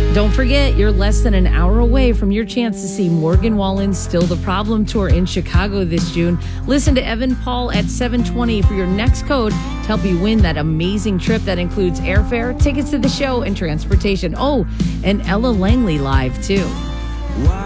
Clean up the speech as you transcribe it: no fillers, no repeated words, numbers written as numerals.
Don't forget, you're less than an hour away from your chance to see Morgan Wallen's Still the Problem tour in Chicago this June. Listen to Evan Paul at 7:20 for your next code to help you win that amazing trip that includes airfare, tickets to the show, and transportation. Oh, and Ella Langley live, too.